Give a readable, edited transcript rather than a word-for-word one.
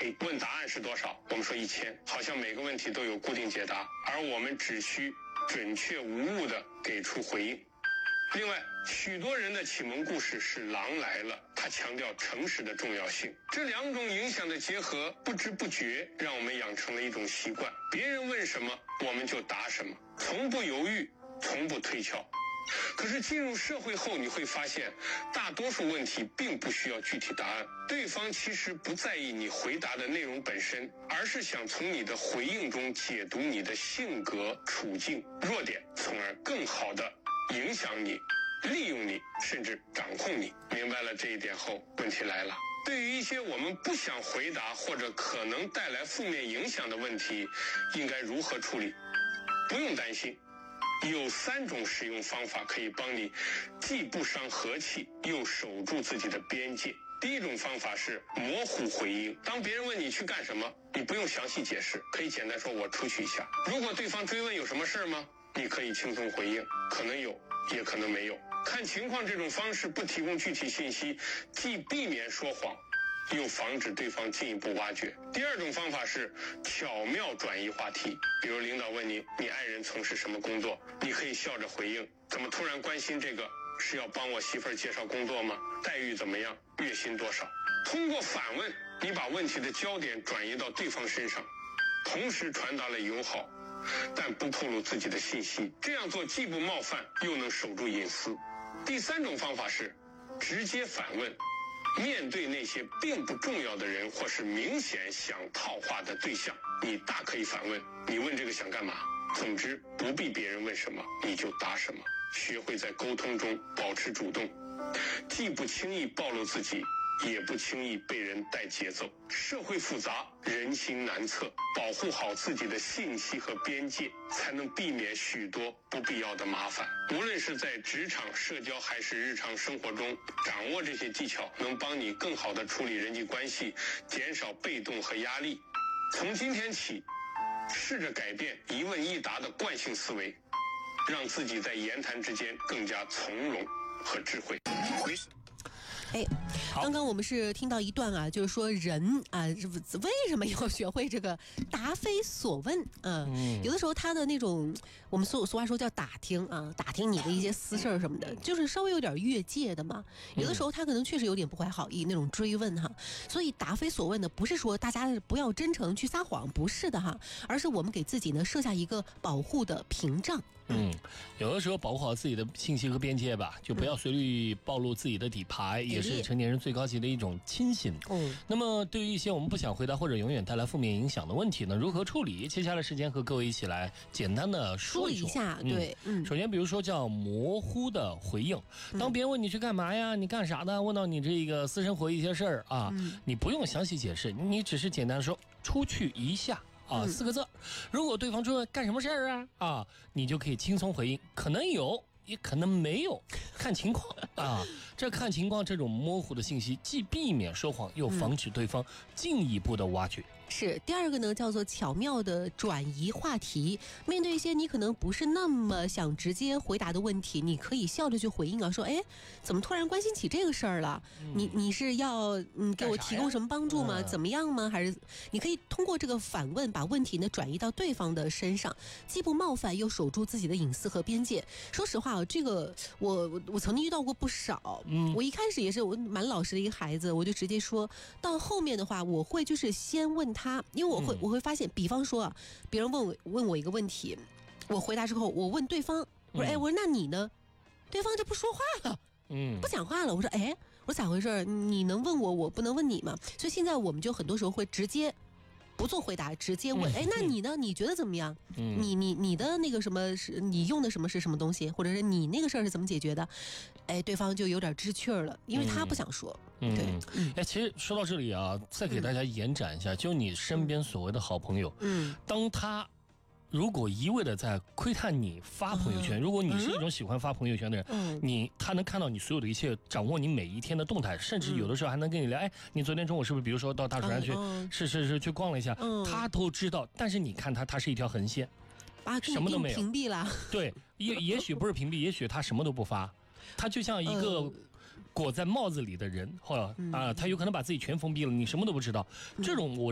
问答案是多少？我们说1000，好像每个问题都有固定解答，而我们只需准确无误地给出回应。另外，许多人的启蒙故事是狼来了，他强调诚实的重要性。这两种影响的结合，不知不觉让我们养成了一种习惯，别人问什么我们就答什么，从不犹豫，从不推敲。可是进入社会后，你会发现大多数问题并不需要具体答案，对方其实不在意你回答的内容本身，而是想从你的回应中解读你的性格、处境、弱点，从而更好地影响你、利用你，甚至掌控你。明白了这一点后，问题来了，对于一些我们不想回答或者可能带来负面影响的问题，应该如何处理？不用担心，有3种使用方法可以帮你既不伤和气，又守住自己的边界。第一种方法是模糊回应。当别人问你去干什么，你不用详细解释，可以简单说我出去一下。如果对方追问有什么事吗，你可以轻松回应，可能有，也可能没有，看情况。这种方式不提供具体信息，既避免说谎，又防止对方进一步挖掘。第二种方法是巧妙转移话题。比如领导问你爱人从事什么工作，你可以笑着回应，怎么突然关心这个？是要帮我媳妇儿介绍工作吗？待遇怎么样？月薪多少？通过反问，你把问题的焦点转移到对方身上，同时传达了友好但不透露自己的信息。这样做既不冒犯，又能守住隐私。第3种方法是直接反问。面对那些并不重要的人，或是明显想套话的对象，你大可以反问，你问这个想干嘛？总之，不必别人问什么你就答什么。学会在沟通中保持主动，既不轻易暴露自己，也不轻易被人带节奏。社会复杂，人心难测，保护好自己的信息和边界，才能避免许多不必要的麻烦。无论是在职场、社交还是日常生活中，掌握这些技巧能帮你更好地处理人际关系，减少被动和压力。从今天起，试着改变一问一答的惯性思维，让自己在言谈之间更加从容和智慧。 刚刚我们是听到一段啊，就是说人啊，为什么要学会这个答非所问？有的时候他的那种，我们俗话说叫打听啊，打听你的一些私事什么的，就是稍微有点越界的嘛。有的时候他可能确实有点不怀好意那种追问哈，所以答非所问的不是说大家不要真诚去撒谎，不是的哈，而是我们给自己呢设下一个保护的屏障。 有的时候保护好自己的信息和边界吧，就不要随意暴露自己的底牌，也是成年人最高级的一种亲信。那么对于一些我们不想回答或者永远带来负面影响的问题呢，如何处理？接下来时间和各位一起来简单的说一下。对， 首先比如说叫模糊的回应，当别人问你去干嘛呀，你干啥的，问到你这个私生活一些事儿啊，你不用详细解释，你只是简单的说出去一下。4个字。如果对方说干什么事儿啊，你就可以轻松回应，可能有，也可能没有，看情况啊。这看情况，这种模糊的信息既避免说谎，又防止对方进一步的挖掘。 是第二个呢，叫做巧妙的转移话题。面对一些你可能不是那么想直接回答的问题，你可以笑着去回应啊，说怎么突然关心起这个事儿了？你是要给我提供什么帮助吗？怎么样吗？还是你可以通过这个反问，把问题呢转移到对方的身上，既不冒犯，又守住自己的隐私和边界。说实话，这个我曾经遇到过不少。我一开始也是我蛮老实的一个孩子，我就直接说，到后面的话，我会就是先问他，因为我会发现，比方说啊，别人问我一个问题，我回答之后，我问对方，我说那你呢？对方就不说话了，不讲话了。我说我说咋回事？你能问我，我不能问你吗？所以现在我们就很多时候会直接不做回答，直接问，那你呢？你觉得怎么样？你的那个什么是你用的什么是什么东西，或者是你那个事儿是怎么解决的？对方就有点知趣了，因为他不想说。对， 其实说到这里啊，再给大家延展一下，就你身边所谓的好朋友，当他如果一味的在窥探你发朋友圈，如果你是一种喜欢发朋友圈的人，他能看到你所有的一切，掌握你每一天的动态，甚至有的时候还能跟你聊，你昨天中午是不是比如说到大蜀山去，是去逛了一下，他都知道。但是你看他是一条横线，什么都没有， 屏蔽了。 对，也许不是屏蔽，也许他什么都不发，他就像一个裹在帽子里的人，他有可能把自己全封闭了，你什么都不知道。这种我